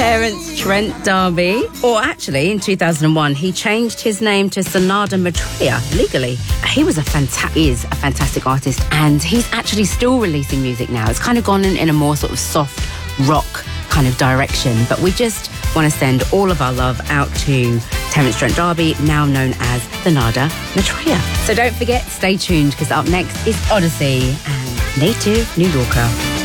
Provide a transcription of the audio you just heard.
Terence Trent D'Arby. Or actually, in 2001, he changed his name to Sanada Maitreya legally. He was is a fantastic artist, and he's actually still releasing music now. It's kind of gone in a more sort of soft rock kind of direction, but we just want to send all of our love out to Terence Trent D'Arby, now known as Sanada Maitreya. So don't forget, stay tuned, because up next is Odyssey and Native New Yorker.